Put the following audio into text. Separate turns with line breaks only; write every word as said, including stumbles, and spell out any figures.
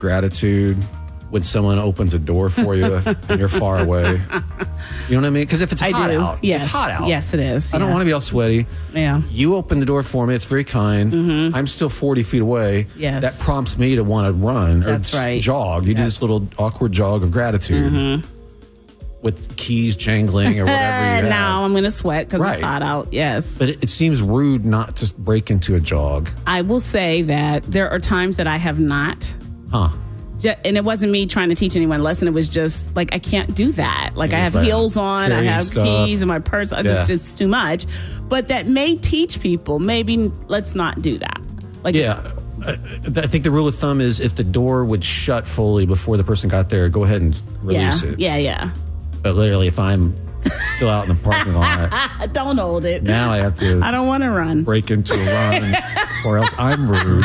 gratitude when someone opens a door for you and you're far away. You know what I mean? Because if it's
I
hot
do.
out,
Yes.
it's hot out.
Yes, it is.
I don't
yeah.
want to be all sweaty.
Yeah.
You open the door for me. It's very kind. Mm-hmm. I'm still forty feet away.
Yes.
That prompts me to want to run or
That's
just
right.
jog. You do
Yes.
this little awkward jog of gratitude
Mm-hmm.
with keys jangling or whatever you
now
have.
I'm going to sweat because
Right.
it's hot out. Yes.
But it, it seems rude not to break into a jog.
I will say that there are times that I have not.
Huh.
Ju- And it wasn't me trying to teach anyone a lesson. It was just like, I can't do that. Like,
You
I
just
have
like
heels on, I
carrying
have
stuff.
keys in my purse. I just,
Yeah.
it's too much. But that may teach people, maybe let's not do that. Like,
Yeah. I I think the rule of thumb is if the door would shut fully before the person got there, go ahead and
yeah,
release it.
yeah, yeah.
But literally, if I'm still out in the parking lot,
Don't hold it.
now I have to
I don't want to run.
break into a run or else I'm rude.